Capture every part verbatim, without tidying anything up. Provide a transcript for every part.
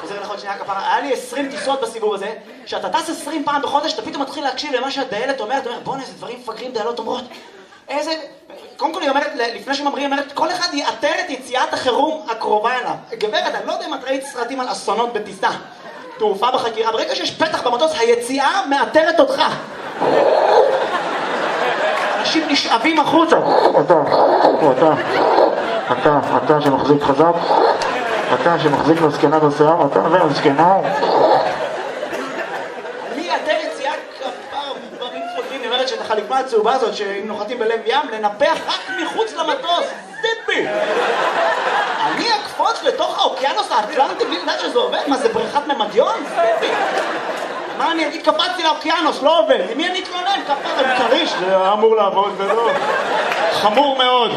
חוזר לך עוד שנייה כפרה, היה לי עשרים טיסות בסיבוב הזה, שאתה טס עשרים פעם בחודש, אתה פתאום מתחיל להקשיב למה שהדיילת אומרת, אתה אומר, בוא'נה, איזה דברים מפגרים דיילות אומרות. איזה... קודם כל היא אומרת, לפני שממריאים, אומרת, כל אחד יאתר את יציאת החירום הקרובה אליו. גברת, אני לא יודע אם את ראית סרטים על אסונות בטיסה, תעופה בחקירה, ברגע שיש פתח במטוס, היציאה מאתרת אותך. אנשים נשאבים החוצה. אתה, אתה, אתה, אתה שמחזיק חזק, אתה שמחזיק לזקנה בשיער, אתה והזקנה. מי יאתר יציאה כפר דברים מפגרים, היא אומרת שאת החליפה הצהובה הזאת, שאם נוחתים בלב ים, לנפח רק מחוץ למטוס. טיפי! אני אקפוץ לתוך האוקיינוס האטלנטי בלי לדעת שזה עובד? מה, זה בריכת ממדיון? טיפי! מה אני אגיד? קפצתי לאוקיינוס, לא עובד. למי אני אתלונן? כפר עם קריש. זה אמור לעבוד ולא. חמור מאוד.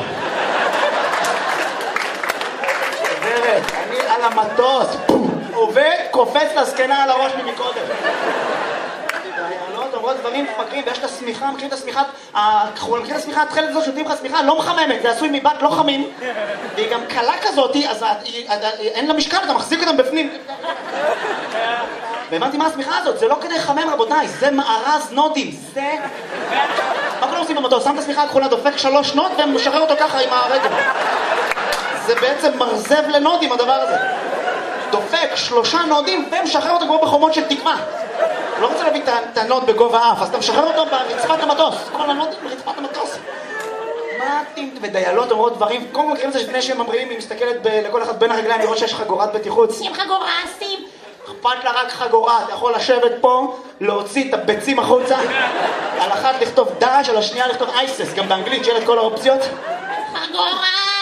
גברת, אני על המטוס. עובד, קופץ לזקנה על הראש ממקודם. דיילות אומרות דברים מפגרים, ויש את השמיכה, מכירים את השמיכה, מכירים את השמיכה, התחלת הזאת שותים לך שמיכה, לא מחממת, זה עשוי מבת לא חמים, והיא גם קלה כזאת, אז אין לה משקל, אתה מחזיק אותם בפנים. והבנתי מה השמיכה הזאת, זה לא כדי לחמם רבותיי, זה מארז נודים, זה... מה כולם עושים במטוס? שם את השמיכה הכחולה, דופק שלוש נוד ומשחרר אותו ככה עם הרגל. זה בעצם מרזב לנודים הדבר הזה. דופק שלושה נודים ומשחרר אותו כמו בחומות של תקווה. לא רוצה להביא את הנוד בגובה אף, אז אתה משחרר אותו ברצפת המטוס. כל הנודים ברצפת המטוס. מה אתם ודיילות אומרות דברים? קודם כל מכירים את זה לפני שהם ממריאים, היא מסתכלת לכל אחד בין הרגליים לראות שיש חגורת בטיחות. שים חגורה, שים! אכפת לה רק חגורה, אתה יכול לשבת פה, להוציא את הביצים החוצה, על אחת לכתוב דש, על השנייה לכתוב אייסס, גם באנגלית שיהיה את כל האופציות. חגורה,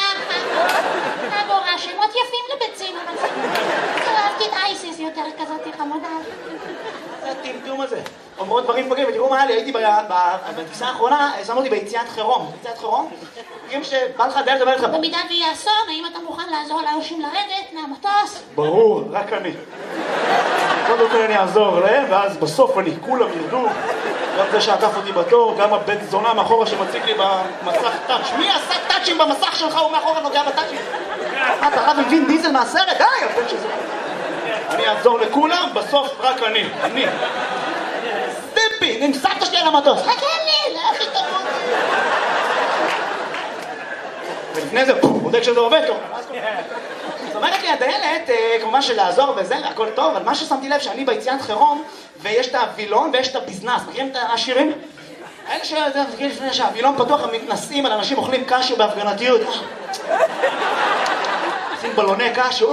חגורה, שמות יפים לביצים, אבל אהבתי את אייסס יותר כזאת חמודה. זה הטמטום הזה. אומרות דברים מפגרים, ותראו מה היה לי, הייתי בטיסה האחרונה, שמו אותי ביציאת חירום. ביציאת חירום? מכירים שבא לך דיילת, אומר לך... במידה ויהיה אסון, האם אתה מוכן לעזור לאנשים לרדת מהמטוס? ברור, רק אני. קודם כל אני אעזור להם, ואז בסוף אני, כולם ירדו. גם זה שעקף אותי בתור, גם הבית זונה מאחורה שמציג לי במסך טאץ'. מי עשה טאצ'ים במסך שלך? הוא מאחורה נוגע בטאצ'ים. אתה רב עם וין דיזל מהסרט? די, הבן שזה. אני אעזור לכולם, בסוף רק אני. אני. סטיפי, נמסעת שלי על המטוס. חכה לי, זה הכי טוב. ולפני זה, בודק שזה עובד, זאת אומרת לי, הדיילת, כמובן שלעזור וזה, הכל טוב, אבל מה ששמתי לב שאני ביציאת חירום, ויש את הווילון ויש את הביזנס, מכירים את העשירים? האלה שזה, לפני שהווילון פתוח, הם מתנסים על אנשים אוכלים קשו בהפגנתיות. עושים בלוני קשו.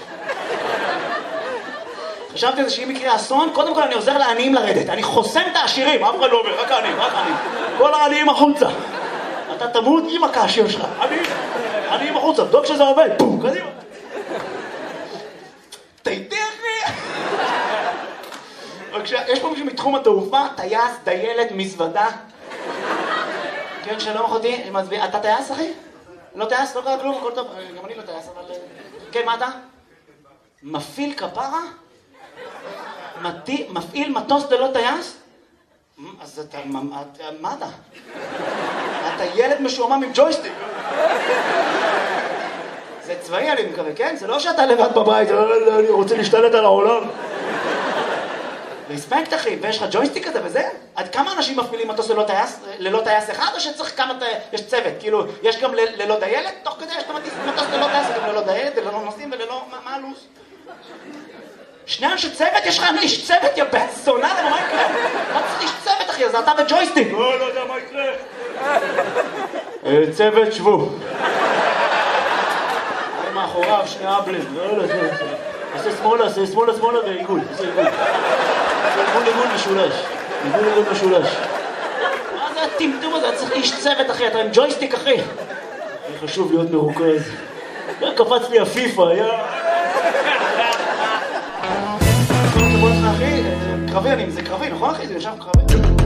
חשבתי על זה שאם יקרה אסון, קודם כל אני עוזר לעניים לרדת. אני חוסם את העשירים, אף אחד לא אומר, רק העניים, רק העניים. כל העניים החוצה. אתה תמות עם הקשו שלך. עניים, עניים החוצה, בדוק שזה עובד. בום, קדימה. תיתך לי. יש פה מישהו מתחום התעופה, טייס, דיילת, מזוודה. כן, שלום אחותי, אתה טייס אחי? לא טייס, לא קרה כלום, הכל טוב. גם אני לא טייס, אבל... כן, מה אתה? מפעיל כפרה? מפעיל מטוס ללא טייס? אז אתה... מה אתה? אתה ילד משועמם עם ג'ויסטיק. זה צבאי אני מקווה, כן? זה לא שאתה לבד בבית, אני רוצה להשתלט על העולם. רספקט אחי, ויש לך ג'ויסטיק כזה וזה? עד כמה אנשים מפעילים מטוס ללא טייס, ללא טייס אחד, או שצריך כמה, יש צוות, כאילו, יש גם ללא דיילת? תוך כדי יש מטוס ללא טייס, גם ללא דיילת, ללא נוסעים וללא, מה הלו"ז? שני אנשי צוות? יש לך איש צוות, יא בן זונה, למה מה יקרה? מה צריך איש צוות אחי, אז אתה וג'ויסטיק. לא, לא יודע מה יקרה. צוות, שבו. מאחוריו, שני אבלים, עושה שמאלה, עושה שמאלה, שמאלה ועיגול, עושה עיגול. עיגול, עיגול משולש. עיגול, עיגול משולש. מה זה הטמטום הזה? צריך איש צוות אחי, אתה עם ג'ויסטיק אחי. חשוב להיות מרוכז. קפץ לי הפיפה, יא... קרבי, זה קרבי, נכון אחי? זה נשאר קרבי.